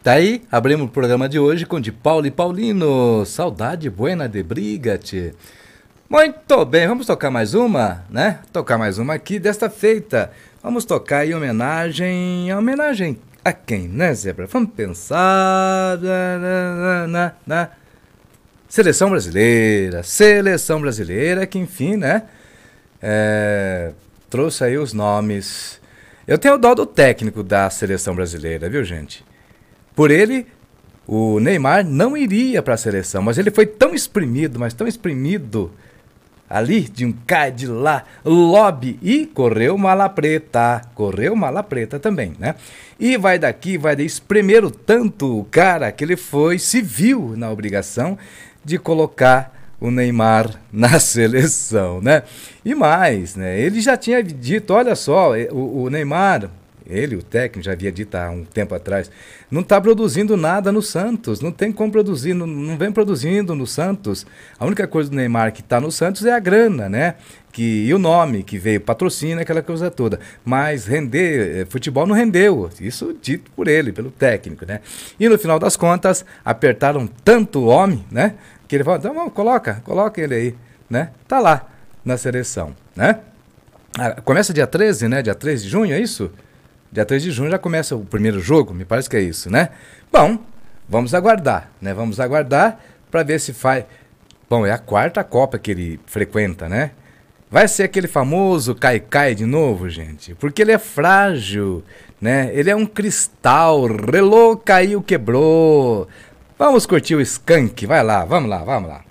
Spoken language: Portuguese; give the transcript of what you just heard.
Tá aí, abrimos o programa de hoje com de Paulo e Paulino. Saudade buena de briga, tchê. Muito bem, vamos tocar mais uma, né? Tocar mais uma aqui desta feita. Vamos tocar em homenagem... Homenagem a quem, né, Zebra? Vamos pensar... na Seleção Brasileira. Seleção Brasileira que, enfim, né? Trouxe aí os nomes. Eu tenho dó do técnico da Seleção Brasileira, viu, gente? Por ele, o Neymar não iria para a seleção, mas ele foi tão exprimido, mas tão exprimido ali, de um cá, de lá, lobby, e correu mala preta também, né? E vai daqui, vai daí, espremeram tanto o cara que ele se viu na obrigação de colocar o Neymar na seleção, né? E mais, né? Ele já tinha dito, olha só, o Neymar... Ele, o técnico, já havia dito há um tempo atrás, não está produzindo nada no Santos, não tem como produzir, não vem produzindo no Santos. A única coisa do Neymar que está no Santos é a grana, né? E o nome que veio, patrocina, aquela coisa toda. Mas futebol não rendeu, isso dito por ele, pelo técnico, né? E no final das contas, apertaram tanto o homem, né? Que ele falou, então coloca ele aí, né? Tá lá na seleção, né? Começa dia 13, né? Dia 13 de junho, é isso? Dia 3 de junho já começa o primeiro jogo, me parece que é isso, né? Bom, vamos aguardar, né? Vamos aguardar para ver se faz... Bom, é a quarta Copa que ele frequenta, né? Vai ser aquele famoso cai-cai de novo, gente? Porque ele é frágil, né? Ele é um cristal, relou, caiu, quebrou. Vamos curtir o Skank, vai lá, vamos lá, vamos lá.